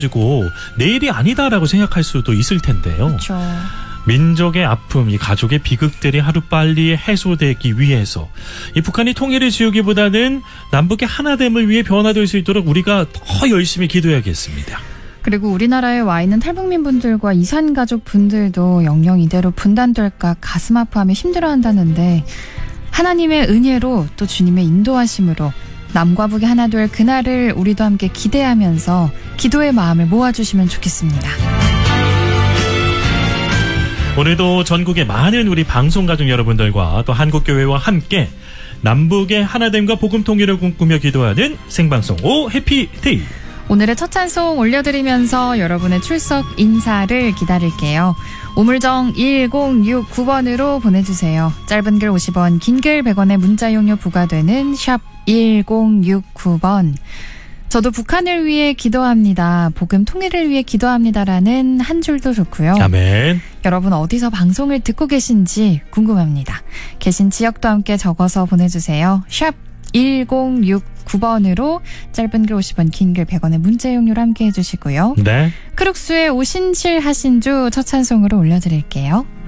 가지고 내일이 아니다라고 생각할 수도 있을 텐데요. 그렇죠. 민족의 아픔, 이 가족의 비극들이 하루빨리 해소되기 위해서 이 북한이 통일을 지우기보다는 남북의 하나됨을 위해 변화될 수 있도록 우리가 더 열심히 기도해야겠습니다. 그리고 우리나라에 와 있는 탈북민 분들과 이산 가족 분들도 영영 이대로 분단될까 가슴 아파하며 힘들어한다는데 하나님의 은혜로 또 주님의 인도하심으로 남과 북이 하나 될 그날을 우리도 함께 기대하면서 기도의 마음을 모아주시면 좋겠습니다. 오늘도 전국의 많은 우리 방송가족 여러분들과 또 한국교회와 함께 남북의 하나됨과 복음 통일을 꿈꾸며 기도하는 생방송 오 해피데이. 오늘의 첫 찬송 올려드리면서 여러분의 출석 인사를 기다릴게요. 우물정 1069번으로 보내주세요. 짧은 글 50원, 긴 글 100원의 문자 이용료 부과되는 샵 1069번. 저도 북한을 위해 기도합니다. 복음 통일을 위해 기도합니다라는 한 줄도 좋고요. 아멘. 여러분 어디서 방송을 듣고 계신지 궁금합니다. 계신 지역도 함께 적어서 보내주세요. 샵 1069번으로 짧은 글 50원, 긴 글 100원의 문자 이용료로 함께 해주시고요. 네. 크룩스의 오신칠 하신주 첫 찬송으로 올려드릴게요.